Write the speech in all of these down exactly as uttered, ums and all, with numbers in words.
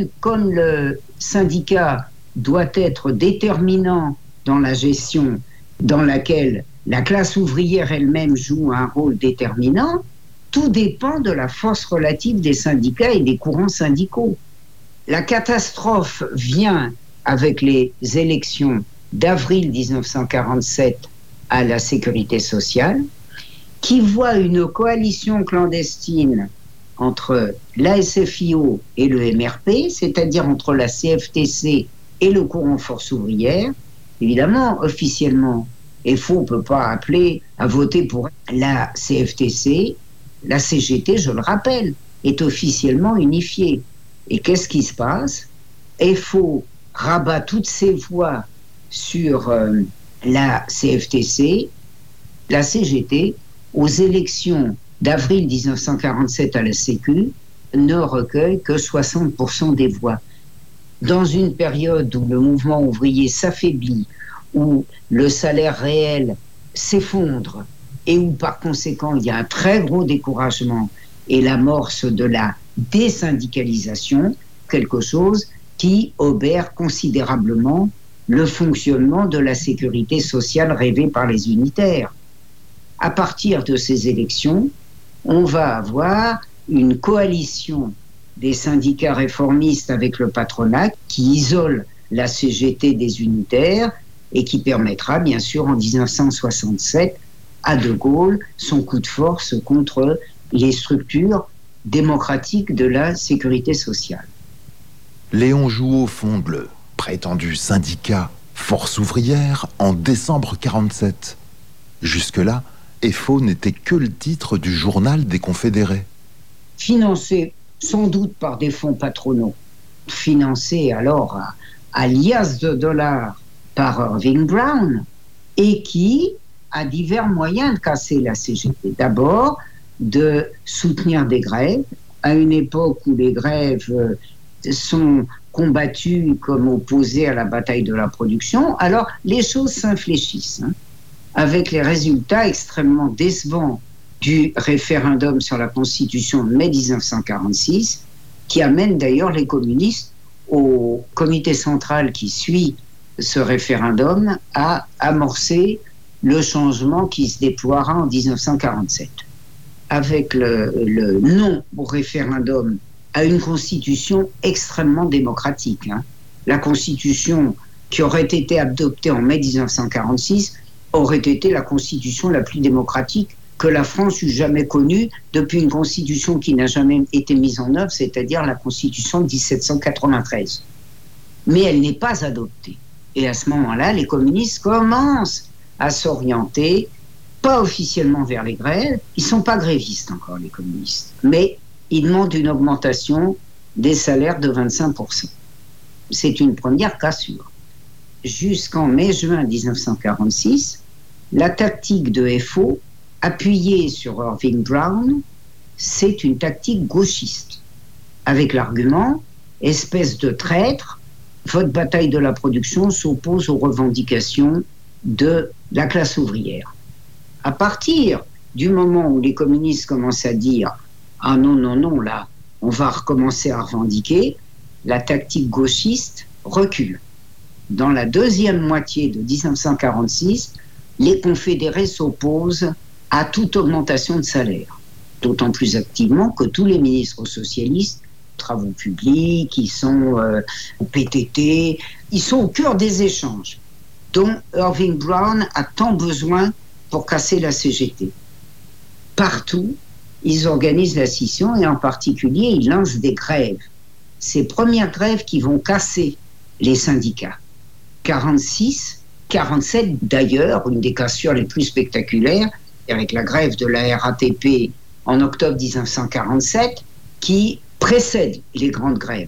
vu comme le syndicat doit être déterminant dans la gestion dans laquelle la classe ouvrière elle-même joue un rôle déterminant, tout dépend de la force relative des syndicats et des courants syndicaux. La catastrophe vient avec les élections d'avril dix-neuf cent quarante-sept à la Sécurité sociale, qui voit une coalition clandestine entre l'A S F I O et le M R P, c'est-à-dire entre la C F T C et le courant force ouvrière. Évidemment, officiellement, F O ne peut pas appeler à voter pour la C F T C. La C G T, je le rappelle, est officiellement unifiée. Et qu'est-ce qui se passe? F O rabat toutes ses voix sur euh, la C F T C. La C G T, aux élections d'avril dix-neuf cent quarante-sept à la Sécu, ne recueille que soixante pour cent des voix. Dans une période où le mouvement ouvrier s'affaiblit, où le salaire réel s'effondre et où par conséquent il y a un très gros découragement et l'amorce de la désyndicalisation, quelque chose qui obère considérablement le fonctionnement de la sécurité sociale rêvée par les unitaires. À partir de ces élections, on va avoir une coalition des syndicats réformistes avec le patronat qui isole la C G T des unitaires et qui permettra bien sûr en dix-neuf cent soixante-sept à De Gaulle son coup de force contre les structures démocratiques de la sécurité sociale. Léon Jouot fonde le prétendu syndicat Force ouvrière en décembre quarante-sept. Jusque-là, F O n'était que le titre du journal des Confédérés. Financé sans doute par des fonds patronaux, financé alors à, à liasses de dollars par Irving Brown, et qui a divers moyens de casser la C G T. D'abord, de soutenir des grèves, à une époque où les grèves sont combattues comme opposées à la bataille de la production, alors les choses s'infléchissent, hein, avec les résultats extrêmement décevants du référendum sur la Constitution de mai dix-neuf cent quarante-six, qui amène d'ailleurs les communistes au comité central qui suit ce référendum à amorcer le changement qui se déploiera en dix-neuf cent quarante-sept. Avec le, le non au référendum à une constitution extrêmement démocratique, hein. La constitution qui aurait été adoptée en mai dix-neuf cent quarante-six aurait été la constitution la plus démocratique que la France eût jamais connue depuis une constitution qui n'a jamais été mise en œuvre, c'est-à-dire la constitution de dix-sept cent quatre-vingt-treize. Mais elle n'est pas adoptée. Et à ce moment-là, les communistes commencent à s'orienter, pas officiellement vers les grèves, ils ne sont pas grévistes encore, les communistes, mais ils demandent une augmentation des salaires de vingt-cinq pour cent. C'est une première cassure. Jusqu'en mai-juin dix-neuf cent quarante-six, la tactique de F O, appuyée sur Irving Brown, c'est une tactique gauchiste, avec l'argument, espèce de traître, votre bataille de la production s'oppose aux revendications de la classe ouvrière. À partir du moment où les communistes commencent à dire « Ah non, non, non, là, on va recommencer à revendiquer », la tactique gauchiste recule. Dans la deuxième moitié de dix-neuf cent quarante-six, les confédérés s'opposent à toute augmentation de salaire, d'autant plus activement que tous les ministres socialistes, travaux publics, ils sont euh, au P T T, ils sont au cœur des échanges dont Irving Brown a tant besoin pour casser la C G T. Partout, ils organisent la scission et en particulier, ils lancent des grèves. Ces premières grèves qui vont casser les syndicats. quarante-six, quarante-sept d'ailleurs, une des cassures les plus spectaculaires, avec la grève de la R A T P en octobre dix-neuf cent quarante-sept, qui précède les grandes grèves.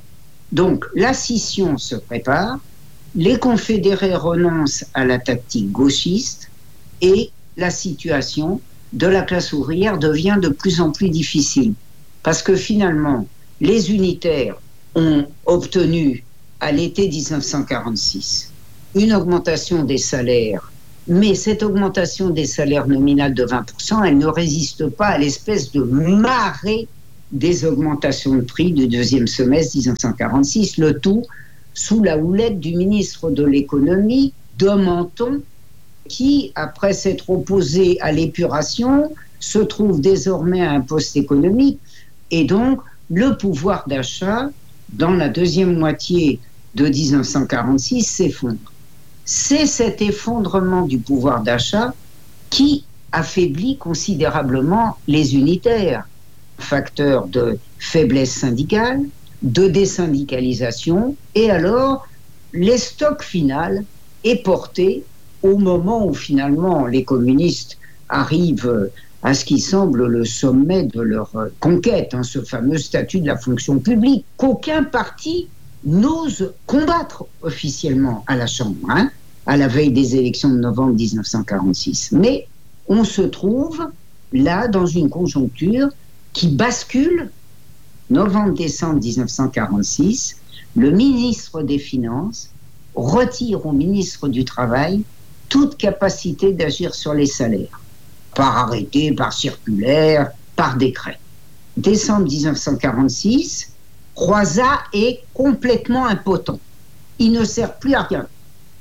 Donc, la scission se prépare, les confédérés renoncent à la tactique gauchiste et la situation de la classe ouvrière devient de plus en plus difficile. Parce que finalement, les unitaires ont obtenu à l'été dix-neuf cent quarante-six une augmentation des salaires, mais cette augmentation des salaires nominales de vingt pour cent, elle ne résiste pas à l'espèce de marée des augmentations de prix du deuxième semestre dix-neuf cent quarante-six, le tout sous la houlette du ministre de l'économie, de Menton, qui, après s'être opposé à l'épuration, se trouve désormais à un poste économique. Et donc, le pouvoir d'achat, dans la deuxième moitié de dix-neuf cent quarante-six, s'effondre. C'est cet effondrement du pouvoir d'achat qui affaiblit considérablement les unitaires. Facteur de faiblesse syndicale, de désyndicalisation, et alors l'estoc final est porté au moment où finalement les communistes arrivent à ce qui semble le sommet de leur conquête, hein, ce fameux statut de la fonction publique, qu'aucun parti n'ose combattre officiellement à la Chambre, hein, à la veille des élections de novembre dix-neuf cent quarante-six. Mais on se trouve là dans une conjoncture qui bascule. Novembre-décembre dix-neuf cent quarante-six, le ministre des Finances retire au ministre du Travail toute capacité d'agir sur les salaires, par arrêté, par circulaire, par décret. Décembre dix-neuf cent quarante-six, Croizat est complètement impotent. Il ne sert plus à rien.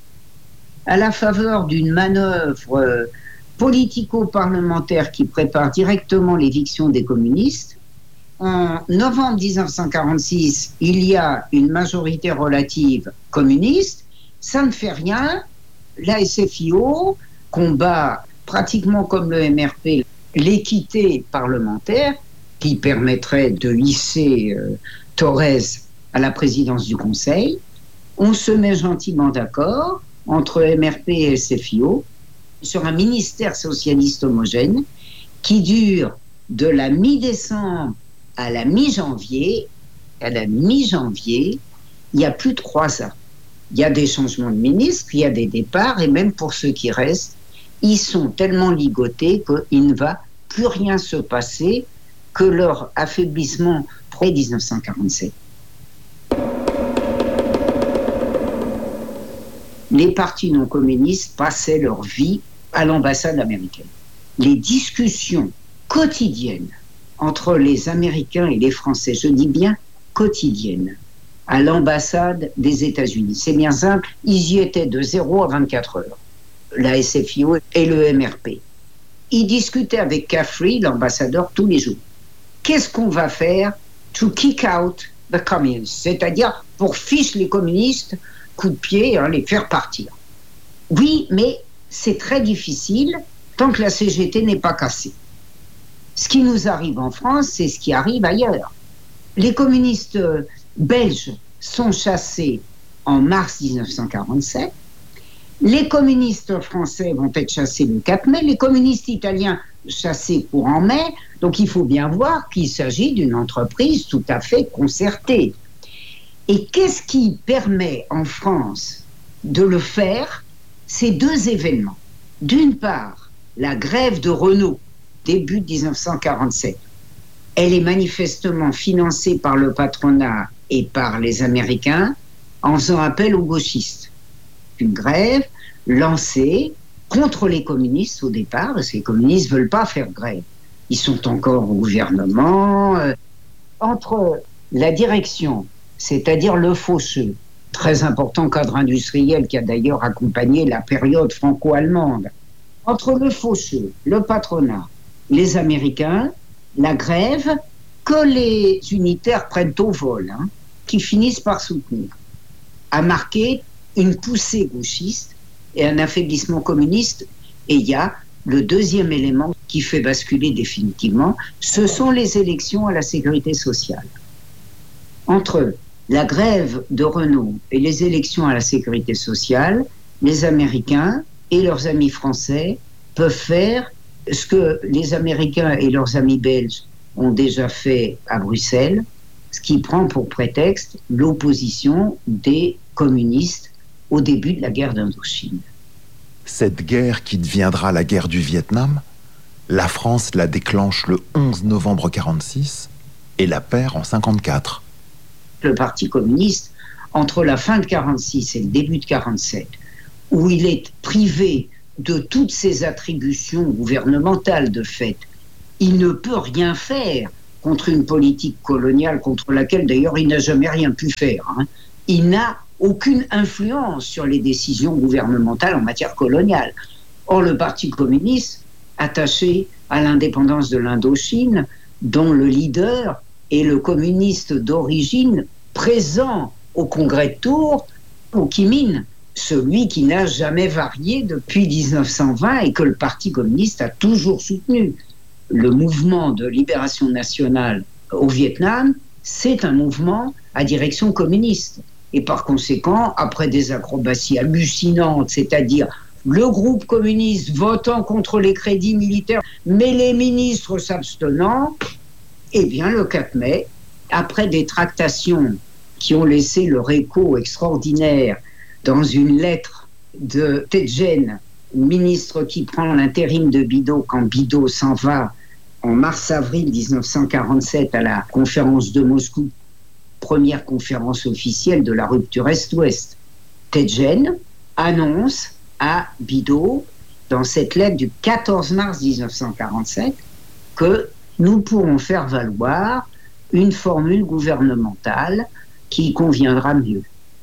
À la faveur d'une manœuvre politico-parlementaire qui prépare directement l'éviction des communistes, en novembre dix-neuf cent quarante-six, il y a une majorité relative communiste. Ça ne fait rien. La S F I O combat pratiquement comme le M R P l'équité parlementaire qui permettrait de hisser euh, Thorez à la présidence du Conseil. On se met gentiment d'accord entre M R P et S F I O sur un ministère socialiste homogène qui dure de la mi-décembre à la mi-janvier. À la mi-janvier, il y a plus de trois ans. Il y a des changements de ministres, il y a des départs, et même pour ceux qui restent, ils sont tellement ligotés qu'il ne va plus rien se passer que leur affaiblissement près dix-neuf cent quarante-sept. Les partis non communistes passaient leur vie à l'ambassade américaine. Les discussions quotidiennes entre les Américains et les Français, je dis bien quotidiennes, à l'ambassade des États-Unis. C'est bien simple, ils y étaient de zéro à vingt-quatre heures, la S F I O et le M R P. Ils discutaient avec Caffrey, l'ambassadeur, tous les jours. Qu'est-ce qu'on va faire to kick out the communists, c'est-à-dire pour ficher les communistes, coup de pied, hein, les faire partir. Oui, mais c'est très difficile tant que la C G T n'est pas cassée. Ce qui nous arrive en France, c'est ce qui arrive ailleurs. Les communistes belges sont chassés en mars dix-neuf cent quarante-sept. Les communistes français vont être chassés le quatre mai. Les communistes italiens chassés courant mai. Donc il faut bien voir qu'il s'agit d'une entreprise tout à fait concertée. Et qu'est-ce qui permet en France de le faire? Ces deux événements. D'une part, la grève de Renault, début dix-neuf cent quarante-sept. Elle est manifestement financée par le patronat et par les Américains en faisant appel aux gauchistes. Une grève lancée contre les communistes au départ, parce que les communistes ne veulent pas faire grève. Ils sont encore au gouvernement. Euh, entre la direction, c'est-à-dire le Faucheux, très important cadre industriel qui a d'ailleurs accompagné la période franco-allemande, entre le Faucheux, le patronat, les Américains, la grève que les unitaires prennent au vol, hein, qui finissent par soutenir, a marqué une poussée gauchiste et un affaiblissement communiste. Et il y a le deuxième élément qui fait basculer définitivement, ce sont les élections à la sécurité sociale. Entre la grève de Renault et les élections à la sécurité sociale, les Américains et leurs amis français peuvent faire ce que les Américains et leurs amis belges ont déjà fait à Bruxelles, ce qui prend pour prétexte l'opposition des communistes au début de la guerre d'Indochine. Cette guerre qui deviendra la guerre du Vietnam, la France la déclenche le onze novembre quarante-six et la perd en cinquante-quatre. Le Parti communiste, entre la fin de quarante-six et le début de quarante-sept, où il est privé de toutes ses attributions gouvernementales de fait, il ne peut rien faire contre une politique coloniale contre laquelle d'ailleurs il n'a jamais rien pu faire. Hein. Il n'a aucune influence sur les décisions gouvernementales en matière coloniale. Or, le Parti communiste, attaché à l'indépendance de l'Indochine, dont le leader est le communiste d'origine présent au Congrès de Tours, Ho Chi Minh, celui qui n'a jamais varié depuis dix-neuf cent vingt et que le Parti communiste a toujours soutenu. Le mouvement de libération nationale au Vietnam, c'est un mouvement à direction communiste. Et par conséquent, après des acrobaties hallucinantes, c'est-à-dire le groupe communiste votant contre les crédits militaires, mais les ministres s'abstenant, eh bien, le quatre mai, après des tractations qui ont laissé leur écho extraordinaire dans une lettre de Tet-Jen, ministre qui prend l'intérim de Bidault quand Bidault s'en va en mars-avril dix-neuf cent quarante-sept à la conférence de Moscou, première conférence officielle de la rupture Est-Ouest. Tet-Jen annonce à Bidault, dans cette lettre du quatorze mars dix-neuf cent quarante-sept, que nous pourrons faire valoir une formule gouvernementale qui conviendra mieux.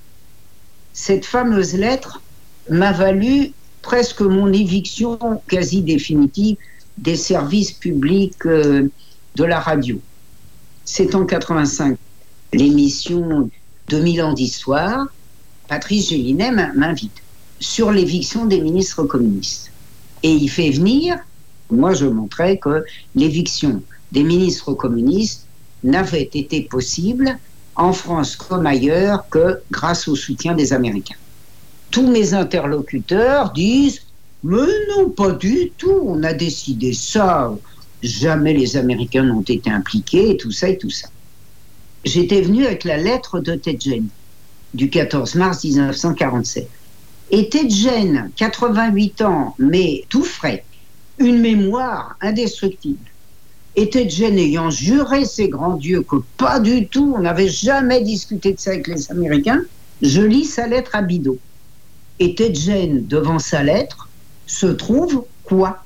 Cette fameuse lettre m'a valu presque mon éviction quasi définitive des services publics euh, de la radio. C'est en quatre-vingt-cinq, l'émission deux mille ans d'histoire, Patrice Gélinet m'invite sur l'éviction des ministres communistes. Et il fait venir, moi je montrais que l'éviction des ministres communistes n'avait été possible en France comme ailleurs que grâce au soutien des Américains. Tous mes interlocuteurs disent « Mais non, pas du tout, on a décidé ça, jamais les Américains n'ont été impliqués, et tout ça et tout ça. » J'étais venu avec la lettre de Tet-Jen du quatorze mars dix-neuf cent quarante-sept. Et Tet-Jen, quatre-vingt-huit ans, mais tout frais, une mémoire indestructible. Et Tet-Jen ayant juré ses grands dieux que pas du tout, on n'avait jamais discuté de ça avec les Américains, je lis sa lettre à Bidault. Et Tet-Jen, devant sa lettre, se trouve quoi?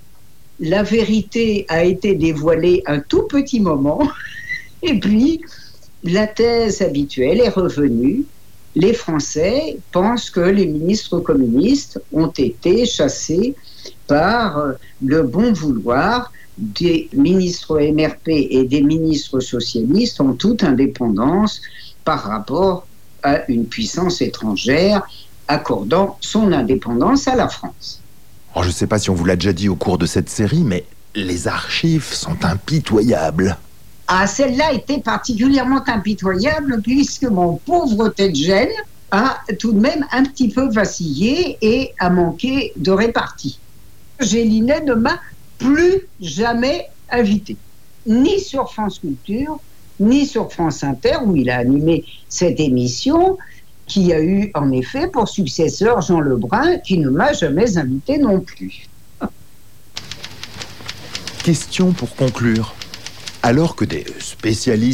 La vérité a été dévoilée un tout petit moment, et puis la thèse habituelle est revenue. Les Français pensent que les ministres communistes ont été chassés par le bon vouloir des ministres M R P et des ministres socialistes en toute indépendance par rapport à une puissance étrangère accordant son indépendance à la France. Alors, je ne sais pas si on vous l'a déjà dit au cours de cette série, mais les archives sont impitoyables. Ah, celle-là était particulièrement impitoyable puisque mon pauvre Tet-Jen a tout de même un petit peu vacillé et a manqué de répartie. Gélinet ne m'a plus jamais invité, ni sur France Culture, ni sur France Inter, où il a animé cette émission, qui a eu en effet pour successeur Jean Lebrun, qui ne m'a jamais invité non plus. Question pour conclure. Alors que des spécialistes